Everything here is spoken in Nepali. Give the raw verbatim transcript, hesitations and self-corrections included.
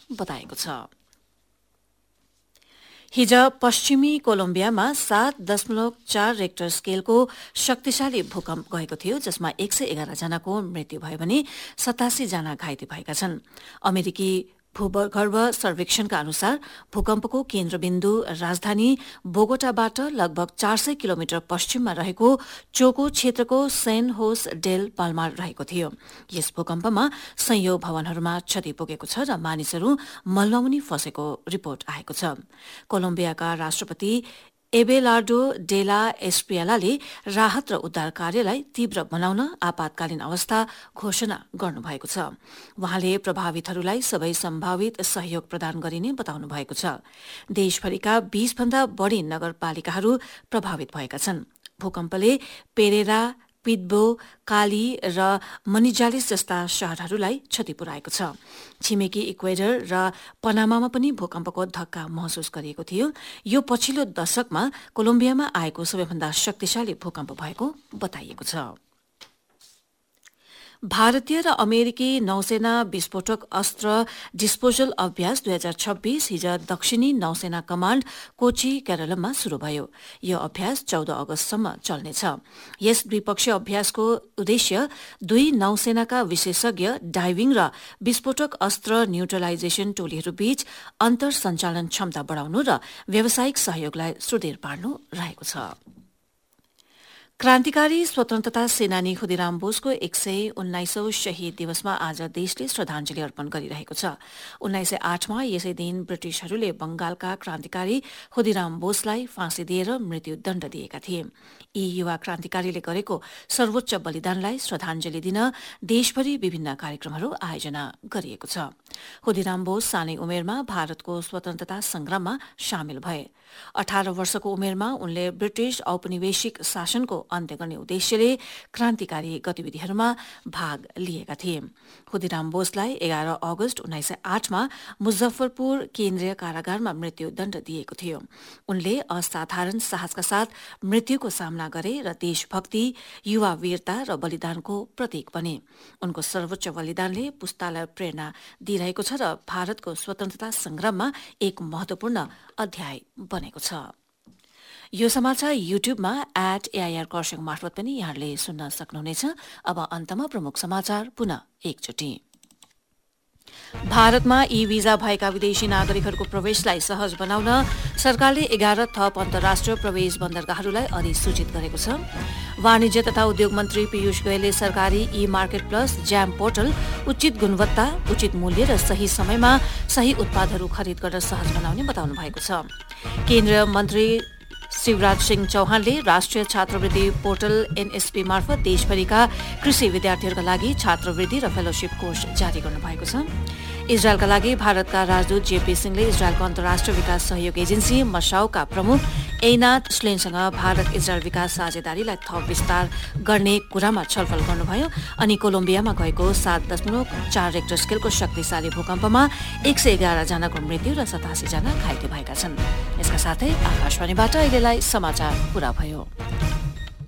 बताएको छ। हिज पश्चिमी कोलम्बियामा सात दशमलव चार रेक्टर स्केलको शक्तिशाली भूकम्प गएको थियो, जसमा एक सय एघार जनाको मृत्यु भयो भने सतासी जना घाइते भएका छन्। अमेरिकी भूगर्भ सर्वेक्षणका अनुसार भूकम्पको केन्द्रबिन्दु राजधानी बोगोटाबाट लगभग चार सय किलोमिटर पश्चिममा रहेको चोको क्षेत्रको सेन होस डेल पाल्मा रहेको थियो। यस भूकम्पमा सयौं भवनहरूमा क्षति पुगेको छ र मानिसहरू मलमामुनि फँसेको रिपोर्ट आएको छ। कोलम्बियाका राष्ट्रपति एबेलार्डो डेला एस्प्रियालाले राहत र उद्धार कार्यलाई तीव्र बनाउन आपतकालीन अवस्था घोषणा गर्नुभएको छ। वहाँले प्रभावितहरूलाई सबै सम्भावित सहयोग प्रदान गरिने बताउनु भएको छ। देशभरिका बीस भन्दा बढ़ी नगरपालिकाहरू प्रभावित भएका छन्। भूकम्पले पेरेरा, पिट्बो, काली र मनिजालिस जस्ता शहरहरूलाई क्षति पुर्याएको छ। छिमेकी इक्वेडर र पनामामा पनि भूकम्पको धक्का महसुस गरिएको थियो। यो पछिल्लो दशकमा कोलम्बियामा आएको सबैभन्दा शक्तिशाली भूकम्प भएको बताइएको छ। भारतीय र अमेरिकी नौसेना विस्फोटक अस्त्र डिस्पोजल अभ्यास दुई हजार छब्बीस हिज दक्षिणी नौसेना कमाण्ड कोची केरलममा शुरू भयो। यो अभ्यास चौध अगस्तसम्म चल्नेछ। यस द्विपक्षीय अभ्यासको उद्देश्य दुई नौसेनाका विशेषज्ञ डाइभिङ र विस्फोटक अस्त्र न्यूट्रलाइजेशन टोलीहरूबीच अन्तर सञ्चालन क्षमता बढ़ाउनु र व्यावसायिक सहयोगलाई सुदृढ पार्नु रहेको छ। क्रान्तिकारी स्वतन्त्रता सेनानी खुदीराम बोसको एक सय उन्नाइसौं शहीद दिवसमा आज देशले श्रद्धाञ्जली अर्पण गरिरहेको छ। उन्नाइस सय आठमा यसै दिन ब्रिटिशहरूले बंगालका क्रान्तिकारी खुदीराम बोसलाई फाँसी दिएर मृत्युदण्ड दिएका थिए। यी युवा क्रान्तिकारीले गरेको सर्वोच्च बलिदानलाई श्रद्धाञ्जली दिन देशभरि विभिन्न कार्यक्रमहरू आयोजना गरिएको छ। खुदीराम बोस सानै उमेरमा भारतको स्वतन्त्रता संग्राममा सामेल भए। अठार वर्षको उमेरमा उनले ब्रिटिश औपनिवेशिक शासनको अन्त्य गर्ने उद्देश्यले क्रान्तिकारी गतिविधिहरूमा भाग लिएका थिए। खुदीराम बोसलाई एघार अगस्त उन्नाइस सय आठमा मुजफ्फरपुर केन्द्रीय कारागारमा मृत्युदण्ड दिएको थियो। उनले असाधारण साहसका साथ मृत्युको सामना गरे र देशभक्ति, युवा वीरता र बलिदानको प्रतीक बने। उनको सर्वोच्च बलिदानले पुस्तालाई प्रेरणा दिइरहेको छ र भारतको स्वतन्त्रता संग्राममा एक महत्वपूर्ण अध्याय बनेको छ। यो समाचार युट्युबमा एट एआईआर खरसाङ मार्फत पनि यहाँले सुन्न सक्नुहुनेछ। अब अन्तमा प्रमुख समाचार पुनः एकचोटि। भारतमा ई भिजा भएका विदेशी नागरिकहरूको प्रवेशलाई सहज बनाउन सरकारले एघार थप अन्तर्राष्ट्रिय प्रवेश बन्दरगाहहरूलाई अधिसूचित गरेको छ। वाणिज्य तथा उद्योग मन्त्री पीयूष गोयलले सरकारी ई मार्केट प्लस ज्याम पोर्टल उचित गुणवत्ता, उचित मूल्य र सही समयमा सही उत्पादहरू खरिद गर्न सहज बनाउने बताउनु भएको छ। केन्द्रीय मन्त्री शिवराज सिंह चौहानले राष्ट्रिय छात्रवृत्ति पोर्टल एनएसपी मार्फत देशभरिका कृषि विद्यार्थीहरूका लागि छात्रवृत्ति र फेलोशिप कोर्स जारी गर्नु भएको छ। इजरायलका लागि भारतका राजदूत जेपी सिंहले इजरायलको अन्तर्राष्ट्रिय विकास सहयोग एजेन्सी मसाउका प्रमुख एनाथ स्लेनसँग भारत इजरायल विकास साझेदारीलाई थप विस्तार गर्ने कुरामा छलफल गर्नुभयो। अनि कोलम्बियामा गएको सात दशमलव चार रेक्टर स्केलको शक्तिशाली भूकम्पमा एक सय एघार जनाको मृत्यु र सतासी जना घाइते भएका छन्। यसका साथै आकाशवाणीबाट अहिलेलाई समाचार पूरा भयो।